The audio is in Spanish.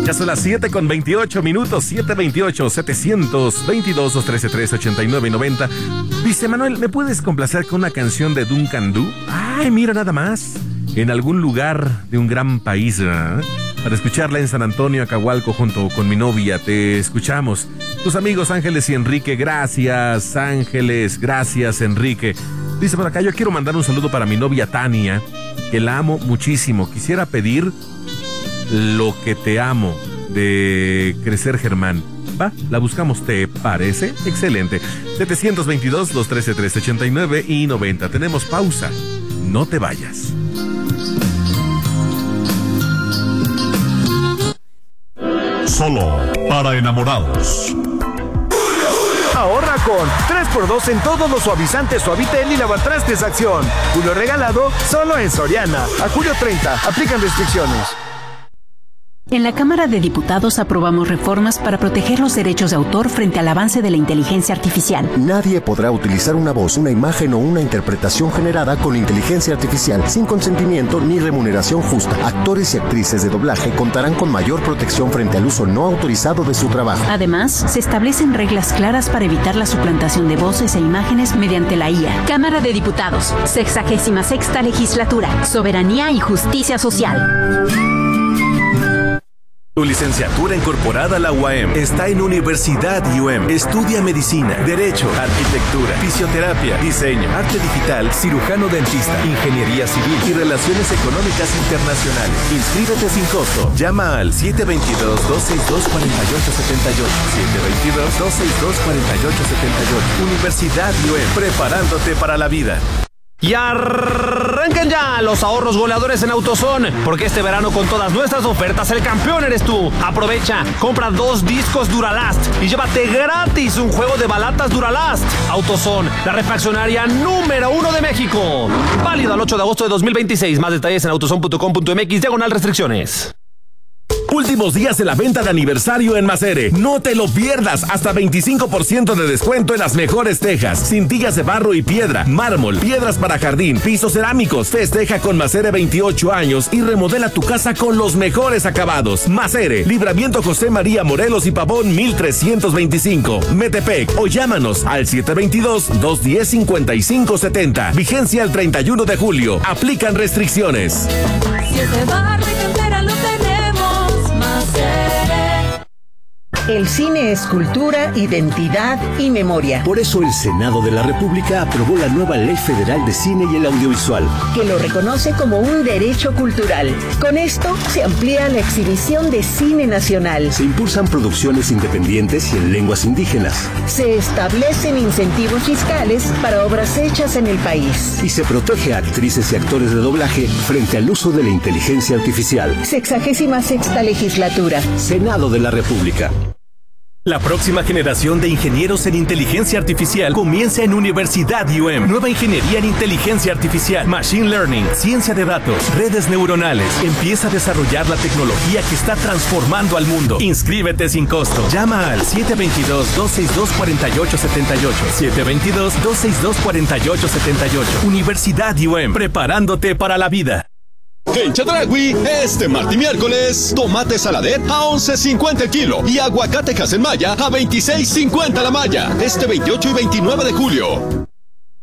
Ya son las 7:28, 7:28, 722-213-389-90. Dice Manuel, ¿me puedes complacer con una canción de Duncan Du? Ay, mira nada más. En algún lugar de un gran país, ¿verdad? Para escucharla en San Antonio, Acahualco, junto con mi novia. Te escuchamos. Tus amigos Ángeles y Enrique. Gracias, Ángeles. Gracias, Enrique. Dice por acá, yo quiero mandar un saludo para mi novia Tania, que la amo muchísimo. Quisiera pedir Lo que te amo, de Crecer Germán. Va, la buscamos, ¿te parece? Excelente. 722-213-389 Tenemos pausa. No te vayas. Solo para enamorados. Ahorra con 3x2 en todos los suavizantes Suavitel y lavatrastes Acción. Julio regalado solo en Soriana. A julio 30. Aplican restricciones. En la Cámara de Diputados aprobamos reformas para proteger los derechos de autor frente al avance de la inteligencia artificial. Nadie podrá utilizar una voz, una imagen o una interpretación generada con inteligencia artificial sin consentimiento ni remuneración justa. Actores y actrices de doblaje contarán con mayor protección frente al uso no autorizado de su trabajo. Además, se establecen reglas claras para evitar la suplantación de voces e imágenes mediante la IA. Cámara de Diputados, 66ª Legislatura, Soberanía y Justicia Social. Tu licenciatura incorporada a la UAM está en Universidad UAM. Estudia medicina, derecho, arquitectura, fisioterapia, diseño, arte digital, cirujano dentista, ingeniería civil y relaciones económicas internacionales. Inscríbete sin costo. Llama al 722-262-4878. 722-262-4878. Universidad UAM, preparándote para la vida. Y arrancan ya los ahorros goleadores en AutoZone, porque este verano con todas nuestras ofertas el campeón eres tú. Aprovecha, compra 2 discos Duralast y llévate gratis un juego de balatas Duralast. AutoZone, la refaccionaria número 1 de México. Válido al 8 de agosto de 2026. Más detalles en autozone.com.mx/restricciones. Últimos días de la venta de aniversario en Macere. No te lo pierdas. Hasta 25% de descuento en las mejores tejas, cintillas de barro y piedra, mármol, piedras para jardín, pisos cerámicos. Festeja con Macere 28 años y remodela tu casa con los mejores acabados. Macere, Libramiento José María Morelos y Pavón 1325. Metepec o llámanos al 722-210-5570. Vigencia el 31 de julio. Aplican restricciones. Si es de barro y cantera lo tenemos. El cine es cultura, identidad y memoria. Por eso el Senado de la República aprobó la nueva Ley Federal de Cine y el Audiovisual, que lo reconoce como un derecho cultural. Con esto se amplía la exhibición de cine nacional. Se impulsan producciones independientes y en lenguas indígenas. Se establecen incentivos fiscales para obras hechas en el país. Y se protege a actrices y actores de doblaje frente al uso de la inteligencia artificial. 66ª Legislatura. Senado de la República. La próxima generación de ingenieros en inteligencia artificial comienza en Universidad UAM. Nueva ingeniería en inteligencia artificial, machine learning, ciencia de datos, redes neuronales. Empieza a desarrollar la tecnología que está transformando al mundo. Inscríbete sin costo. Llama al 722-262-4878. 722-262-4878. Universidad UAM, preparándote para la vida. En Chedraui, este martes y miércoles, tomate saladet a 11.50 el kilo y aguacate Hasenmaya a 26.50 la malla. Este 28 y 29 de julio.